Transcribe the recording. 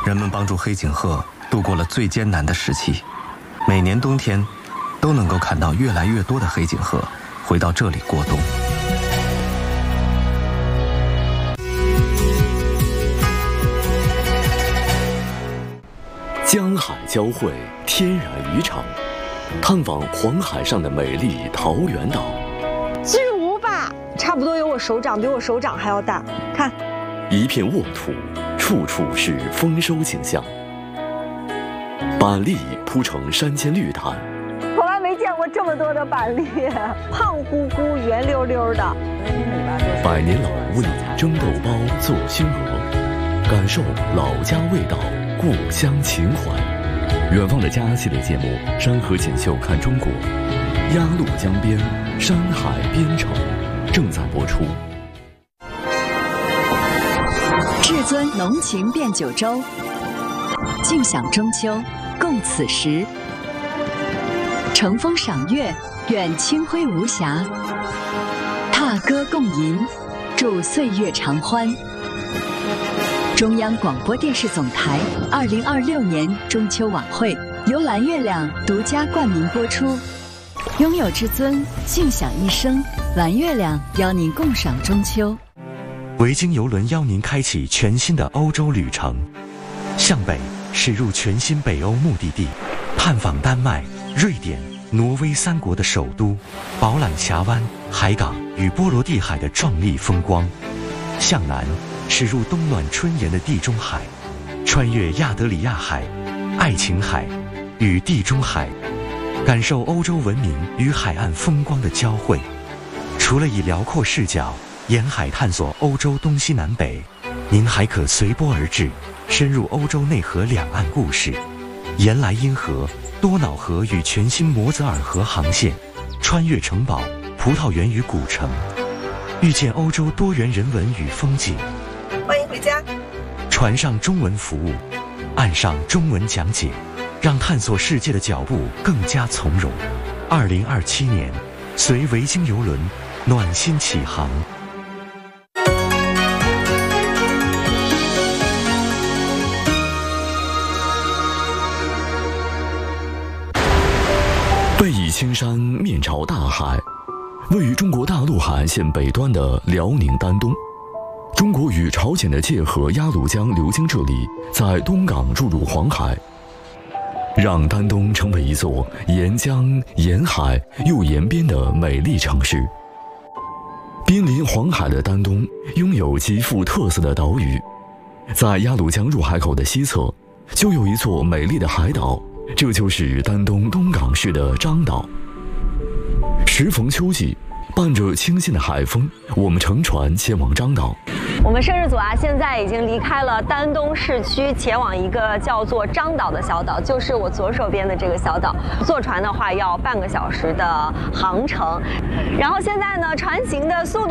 人们帮助黑颈鹤度过了最艰难的时期。每年冬天，都能够看到越来越多的黑颈鹤回到这里过冬。 江海交汇，天然渔场，探访黄海上的美丽桃源岛。 巨无霸，差不多有我手掌，比我手掌还要大。看， 一片沃土，处处是丰收景象。板栗铺成山间绿毯， 从来没见过这么多的板栗，胖乎乎、圆溜溜的。 百年老屋里蒸豆包做熏鹅，感受老家味道。故乡情怀，远方的家系列节目《山河锦绣看中国》，鸭绿江边，山海边城，正在播出。 至尊浓情变九州，尽享中秋，共此时。乘风赏月，愿清辉无瑕；踏歌共吟，祝岁月长欢。中央广播电视总台2026年中秋晚会由蓝月亮独家冠名播出。拥有至尊，尽享一生。蓝月亮邀您共赏中秋。 维京邮轮邀您开启全新的欧洲旅程，向北驶入全新北欧目的地，探访丹麦、瑞典、挪威3国的首都，饱览峡湾、海港与波罗的海的壮丽风光。向南驶入冬暖春炎的地中海，穿越亚得里亚海、爱琴海与地中海，感受欧洲文明与海岸风光的交汇。除了以辽阔视角沿海探索欧洲东西南北，您还可随波而至，深入欧洲内河两岸故事，沿莱茵河、多瑙河与全新摩泽尔河航线，穿越城堡、葡萄园与古城，遇见欧洲多元人文与风景。 欢迎回家。 船上中文服务，岸上中文讲解，让探索世界的脚步更加从容。2027年，随维京邮轮暖心启航。 背倚青山，面朝大海，位于中国大陆海岸线北端的辽宁丹东。中国与朝鲜的界河鸭绿江流经这里，在东港注入黄海，让丹东成为一座沿江沿海又沿边的美丽城市。濒临黄海的丹东拥有极富特色的岛屿，在鸭绿江入海口的西侧就有一座美丽的海岛，这就是丹东东港市的张岛。时逢秋季，伴着清新的海风，我们乘船前往张岛。 我们摄制组现在已经离开了丹东市区，前往一个叫做张岛的小岛，就是我左手边的这个小岛。坐船的话要半个小时的航程，然后现在呢，船行的速度